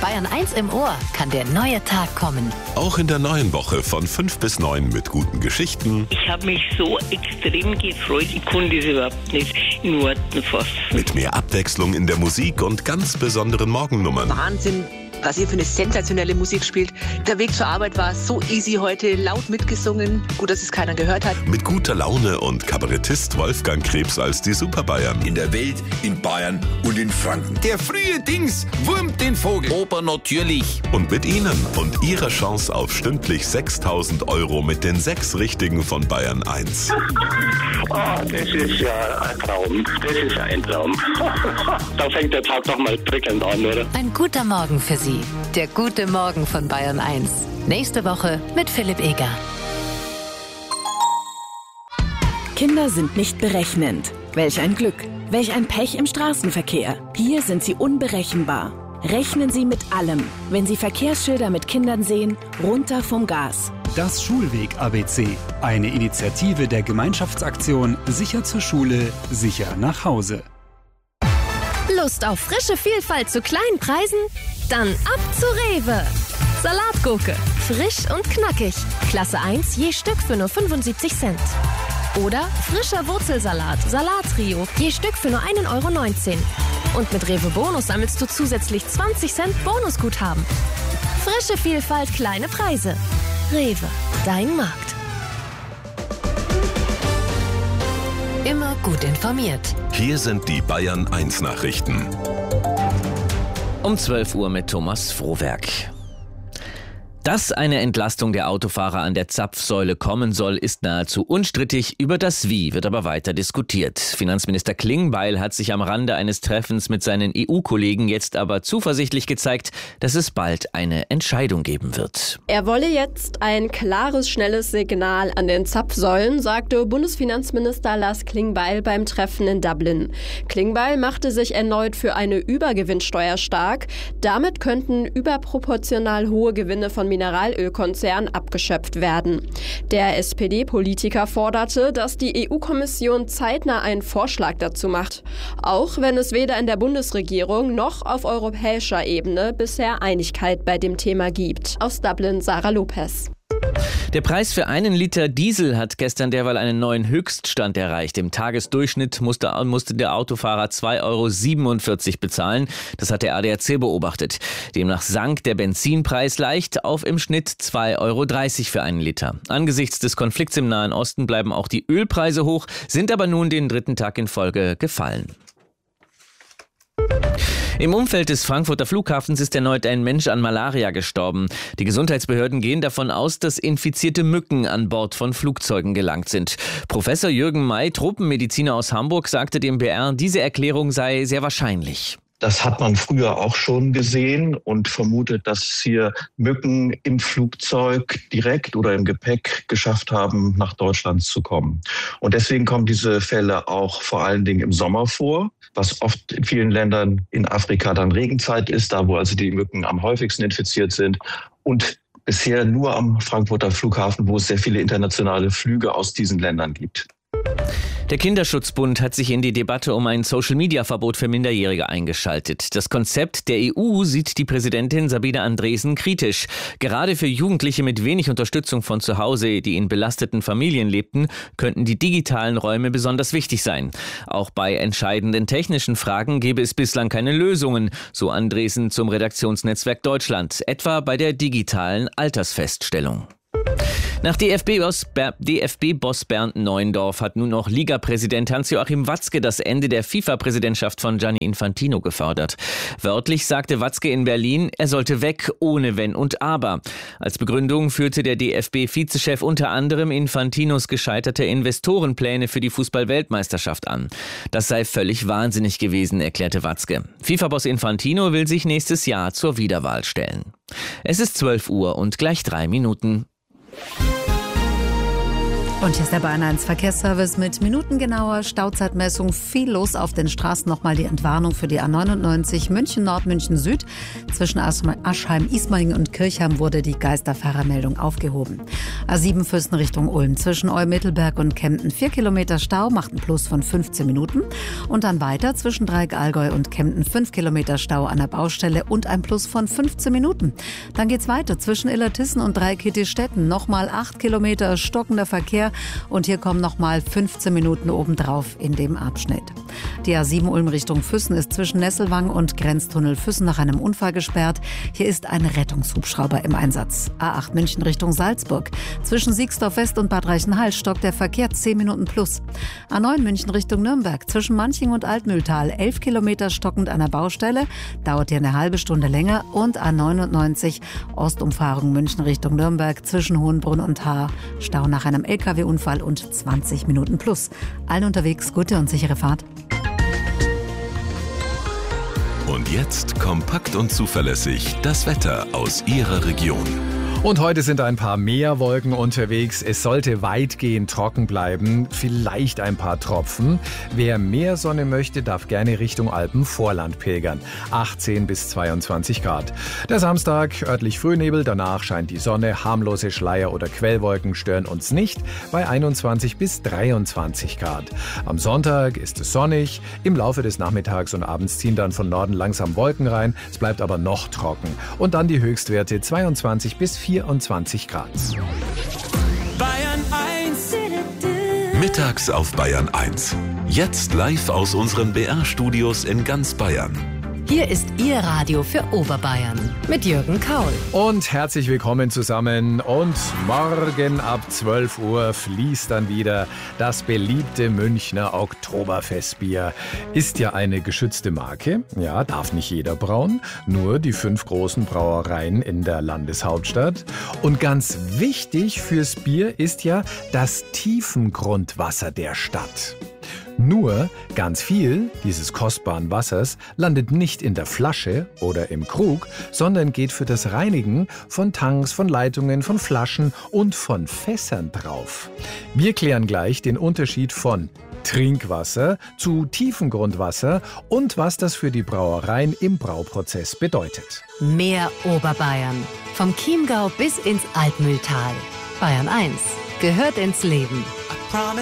Bayern 1 im Ohr kann der neue Tag kommen. Auch in der neuen Woche von 5 bis 9 mit guten Geschichten. Ich habe mich so extrem gefreut, ich konnte es überhaupt nicht in Worten fassen. Mit mehr Abwechslung in der Musik und ganz besonderen Morgennummern. Wahnsinn, was ihr für eine sensationelle Musik spielt. Der Weg zur Arbeit war so easy heute, laut mitgesungen. Gut, dass es keiner gehört hat. Mit guter Laune und Kabarettist Wolfgang Krebs als die Superbayern. In der Welt, in Bayern und in Franken. Der frühe Dings wurmt den Vogel. Oper natürlich. Und mit Ihnen und Ihrer Chance auf stündlich 6.000 € mit den 6 Richtigen von Bayern 1. Das ist ja ein Traum. Das ist ein Traum. Da fängt der Tag doch mal prickelnd an, oder? Ein guter Morgen für Sie. Der gute Morgen von Bayern 1. Nächste Woche mit Philipp Eger. Kinder sind nicht berechnend. Welch ein Glück. Welch ein Pech im Straßenverkehr. Hier sind sie unberechenbar. Rechnen Sie mit allem. Wenn Sie Verkehrsschilder mit Kindern sehen, runter vom Gas. Das Schulweg-ABC. Eine Initiative der Gemeinschaftsaktion Sicher zur Schule, sicher nach Hause. Lust auf frische Vielfalt zu kleinen Preisen? Dann ab zu Rewe. Salatgurke, frisch und knackig. Klasse 1 je Stück für nur 75 Cent. Oder frischer Wurzelsalat, Salattrio, je Stück für nur 1,19 €. Und mit Rewe Bonus sammelst du zusätzlich 20 Cent Bonusguthaben. Frische Vielfalt, kleine Preise. Rewe, dein Markt. Immer gut informiert. Hier sind die Bayern 1 Nachrichten. Um 12 Uhr mit Thomas Frohwerk. Dass eine Entlastung der Autofahrer an der Zapfsäule kommen soll, ist nahezu unstrittig. Über das Wie wird aber weiter diskutiert. Finanzminister Klingbeil hat sich am Rande eines Treffens mit seinen EU-Kollegen jetzt aber zuversichtlich gezeigt, dass es bald eine Entscheidung geben wird. Er wolle jetzt ein klares, schnelles Signal an den Zapfsäulen, sagte Bundesfinanzminister Lars Klingbeil beim Treffen in Dublin. Klingbeil machte sich erneut für eine Übergewinnsteuer stark. Damit könnten überproportional hohe Gewinne von Mineralölkonzernen abgeschöpft werden. Der SPD-Politiker forderte, dass die EU-Kommission zeitnah einen Vorschlag dazu macht, auch wenn es weder in der Bundesregierung noch auf europäischer Ebene bisher Einigkeit bei dem Thema gibt. Aus Dublin Sarah Lopez. Der Preis für einen Liter Diesel hat gestern derweil einen neuen Höchststand erreicht. Im Tagesdurchschnitt musste der Autofahrer 2,47 € bezahlen. Das hat der ADAC beobachtet. Demnach sank der Benzinpreis leicht auf im Schnitt 2,30 € für einen Liter. Angesichts des Konflikts im Nahen Osten bleiben auch die Ölpreise hoch, sind aber nun den 3. Tag in Folge gefallen. Im Umfeld des Frankfurter Flughafens ist erneut ein Mensch an Malaria gestorben. Die Gesundheitsbehörden gehen davon aus, dass infizierte Mücken an Bord von Flugzeugen gelangt sind. Professor Jürgen May, Tropenmediziner aus Hamburg, sagte dem BR, diese Erklärung sei sehr wahrscheinlich. Das hat man früher auch schon gesehen und vermutet, dass hier Mücken im Flugzeug direkt oder im Gepäck geschafft haben, nach Deutschland zu kommen. Und deswegen kommen diese Fälle auch vor allen Dingen im Sommer vor, was oft in vielen Ländern in Afrika dann Regenzeit ist, da wo also die Mücken am häufigsten infiziert sind. Und bisher nur am Frankfurter Flughafen, wo es sehr viele internationale Flüge aus diesen Ländern gibt. Der Kinderschutzbund hat sich in die Debatte um ein Social-Media-Verbot für Minderjährige eingeschaltet. Das Konzept der EU sieht die Präsidentin Sabine Andresen kritisch. Gerade für Jugendliche mit wenig Unterstützung von zu Hause, die in belasteten Familien lebten, könnten die digitalen Räume besonders wichtig sein. Auch bei entscheidenden technischen Fragen gäbe es bislang keine Lösungen, so Andresen zum Redaktionsnetzwerk Deutschland, etwa bei der digitalen Altersfeststellung. Nach DFB-Boss Bernd Neuendorf hat nun auch Liga-Präsident Hans-Joachim Watzke das Ende der FIFA-Präsidentschaft von Gianni Infantino gefordert. Wörtlich sagte Watzke in Berlin, er sollte weg, ohne Wenn und Aber. Als Begründung führte der DFB-Vizechef unter anderem Infantinos gescheiterte Investorenpläne für die Fußball-Weltmeisterschaft an. Das sei völlig wahnsinnig gewesen, erklärte Watzke. FIFA-Boss Infantino will sich nächstes Jahr zur Wiederwahl stellen. Es ist 12 Uhr und gleich 3 Minuten. Und hier ist der Bayern 1 Verkehrsservice mit minutengenauer Stauzeitmessung. Viel los auf den Straßen. Nochmal die Entwarnung für die A99 München Nord, München Süd. Zwischen Aschheim, Ismaning und Kirchheim wurde die Geisterfahrermeldung aufgehoben. A7 Fürsten Richtung Ulm. Zwischen Eumittelberg und Kempten 4 Kilometer Stau, macht ein Plus von 15 Minuten. Und dann weiter zwischen Dreieck Allgäu und Kempten 5 Kilometer Stau an der Baustelle und ein Plus von 15 Minuten. Dann geht's weiter zwischen Illertissen und Dreieck Hittistetten. Nochmal 8 Kilometer stockender Verkehr. Und hier kommen nochmal 15 Minuten obendrauf in dem Abschnitt. Die A7 Ulm Richtung Füssen ist zwischen Nesselwang und Grenztunnel Füssen nach einem Unfall gesperrt. Hier ist ein Rettungshubschrauber im Einsatz. A8 München Richtung Salzburg. Zwischen Siegsdorf West und Bad Reichenhall stockt der Verkehr 10 Minuten plus. A9 München Richtung Nürnberg. Zwischen Manching und Altmühltal 11 Kilometer stockend an der Baustelle. Dauert hier eine halbe Stunde länger. Und A99 Ostumfahrung München Richtung Nürnberg. Zwischen Hohenbrunn und Haar. Stau nach einem LKW-Unfall und 20 Minuten plus. Allen unterwegs gute und sichere Fahrt. Und jetzt kompakt und zuverlässig das Wetter aus Ihrer Region. Und heute sind ein paar mehr Wolken unterwegs. Es sollte weitgehend trocken bleiben, vielleicht ein paar Tropfen. Wer mehr Sonne möchte, darf gerne Richtung Alpenvorland pilgern. 18 bis 22 Grad. Der Samstag örtlich Frühnebel, danach scheint die Sonne. Harmlose Schleier- oder Quellwolken stören uns nicht bei 21 bis 23 Grad. Am Sonntag ist es sonnig. Im Laufe des Nachmittags und Abends ziehen dann von Norden langsam Wolken rein. Es bleibt aber noch trocken. Und dann die Höchstwerte 22 bis 24 Grad. Bayern 1. Mittags auf Bayern 1. Jetzt live aus unseren BR-Studios in ganz Bayern. Hier ist Ihr Radio für Oberbayern mit Jürgen Kaul. Und herzlich willkommen zusammen. Und morgen ab 12 Uhr fließt dann wieder das beliebte Münchner Oktoberfestbier. Ist ja eine geschützte Marke. Ja, darf nicht jeder brauen. Nur die 5 großen Brauereien in der Landeshauptstadt. Und ganz wichtig fürs Bier ist ja das Tiefengrundwasser der Stadt. Nur ganz viel dieses kostbaren Wassers landet nicht in der Flasche oder im Krug, sondern geht für das Reinigen von Tanks, von Leitungen, von Flaschen und von Fässern drauf. Wir klären gleich den Unterschied von Trinkwasser zu Tiefengrundwasser und was das für die Brauereien im Brauprozess bedeutet. Mehr Oberbayern. Vom Chiemgau bis ins Altmühltal. Bayern 1 gehört ins Leben.